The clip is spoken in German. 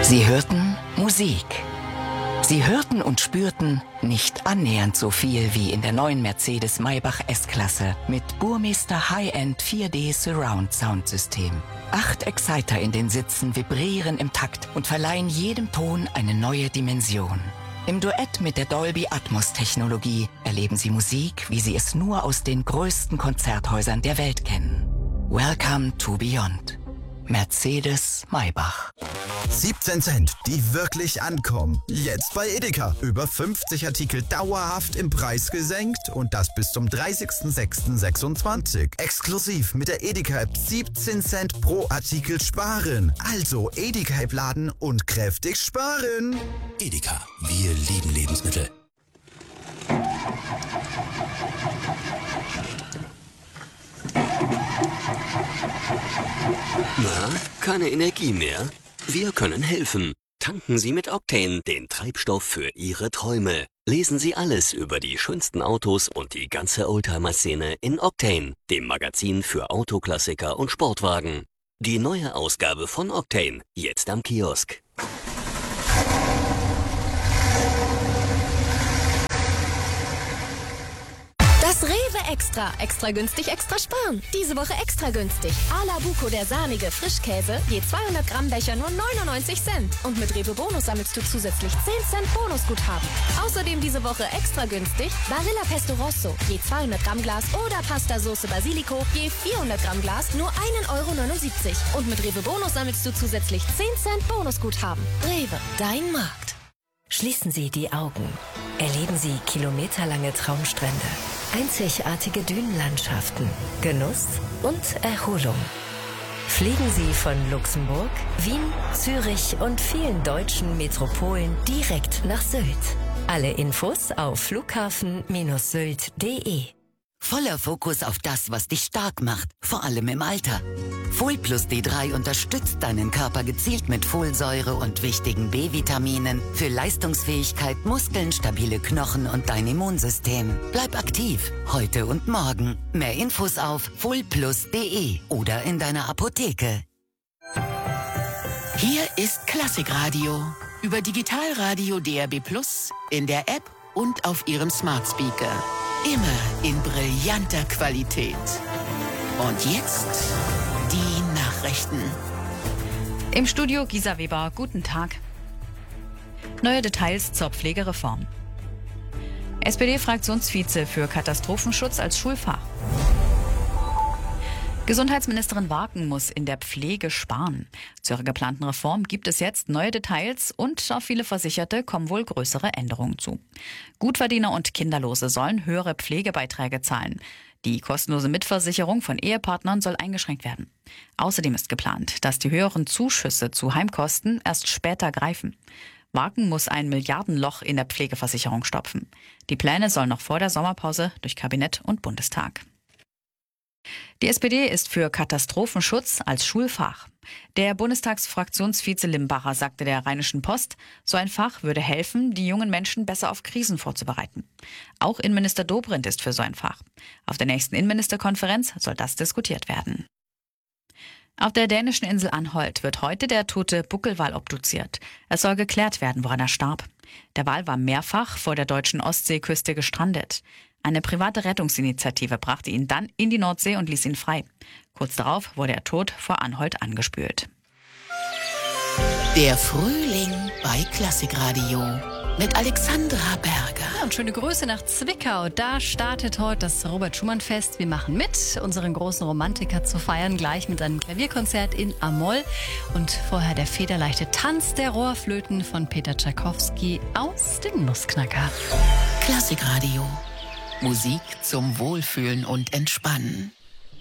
Sie hörten Musik. Sie hörten und spürten nicht annähernd so viel wie in der neuen Mercedes Maybach S-Klasse mit Burmester High-End 4D Surround Soundsystem. 8 Exciter in den Sitzen vibrieren im Takt und verleihen jedem Ton eine neue Dimension. Im Duett mit der Dolby Atmos Technologie erleben Sie Musik, wie Sie es nur aus den größten Konzerthäusern der Welt kennen. Welcome to Beyond. Mercedes Maybach. 17 Cent, die wirklich ankommen. Jetzt bei Edeka. Über 50 Artikel dauerhaft im Preis gesenkt und das bis zum 30.06.26. Exklusiv mit der Edeka-App 17 Cent pro Artikel sparen. Also Edeka-App laden und kräftig sparen. Edeka, wir lieben Lebensmittel. Na, keine Energie mehr? Wir können helfen. Tanken Sie mit Octane den Treibstoff für Ihre Träume. Lesen Sie alles über die schönsten Autos und die ganze Oldtimer-Szene in Octane, dem Magazin für Autoklassiker und Sportwagen. Die neue Ausgabe von Octane, jetzt am Kiosk. Das Rewe Extra. Extra günstig, extra sparen. Diese Woche extra günstig. Ala Buco, der sahnige Frischkäse, je 200 Gramm Becher nur 99 Cent. Und mit Rewe Bonus sammelst du zusätzlich 10 Cent Bonusguthaben. Außerdem diese Woche extra günstig Barilla Pesto Rosso, je 200 Gramm Glas oder Pasta Soße Basilico, je 400 Gramm Glas nur 1,79 €. Und mit Rewe Bonus sammelst du zusätzlich 10 Cent Bonusguthaben. Rewe, dein Markt. Schließen Sie die Augen. Erleben Sie kilometerlange Traumstrände, einzigartige Dünenlandschaften, Genuss und Erholung. Fliegen Sie von Luxemburg, Wien, Zürich und vielen deutschen Metropolen direkt nach Sylt. Alle Infos auf flughafen-sylt.de. Voller Fokus auf das, was dich stark macht, vor allem im Alter. Folplus D3 unterstützt deinen Körper gezielt mit Folsäure und wichtigen B-Vitaminen für Leistungsfähigkeit, Muskeln, stabile Knochen und dein Immunsystem. Bleib aktiv, heute und morgen. Mehr Infos auf folplus.de oder in deiner Apotheke. Hier ist Klassikradio. Über Digitalradio DAB+, in der App und auf Ihrem Smart Speaker. Immer in brillanter Qualität. Und jetzt die Nachrichten. Im Studio Gisa Weber, guten Tag. Neue Details zur Pflegereform. SPD-Fraktionsvize für Katastrophenschutz als Schulfach. Gesundheitsministerin Warken muss in der Pflege sparen. Zu ihrer geplanten Reform gibt es jetzt neue Details und auf viele Versicherte kommen wohl größere Änderungen zu. Gutverdiener und Kinderlose sollen höhere Pflegebeiträge zahlen. Die kostenlose Mitversicherung von Ehepartnern soll eingeschränkt werden. Außerdem ist geplant, dass die höheren Zuschüsse zu Heimkosten erst später greifen. Warken muss ein Milliardenloch in der Pflegeversicherung stopfen. Die Pläne sollen noch vor der Sommerpause durch Kabinett und Bundestag. Die SPD ist für Katastrophenschutz als Schulfach. Der Bundestagsfraktionsvize Limbacher sagte der Rheinischen Post, so ein Fach würde helfen, die jungen Menschen besser auf Krisen vorzubereiten. Auch Innenminister Dobrindt ist für so ein Fach. Auf der nächsten Innenministerkonferenz soll das diskutiert werden. Auf der dänischen Insel Anholt wird heute der tote Buckelwal obduziert. Es soll geklärt werden, woran er starb. Der Wal war mehrfach vor der deutschen Ostseeküste gestrandet. Eine private Rettungsinitiative brachte ihn dann in die Nordsee und ließ ihn frei. Kurz darauf wurde er tot vor Anholt angespült. Der Frühling bei Klassikradio mit Alexandra Berger. Und schöne Grüße nach Zwickau. Da startet heute das Robert-Schumann-Fest. Wir machen mit, unseren großen Romantiker zu feiern, gleich mit einem Klavierkonzert in A-Moll. Und vorher der federleichte Tanz der Rohrflöten von Peter Tschaikowski aus den Nussknacker. Klassikradio. Musik zum Wohlfühlen und Entspannen.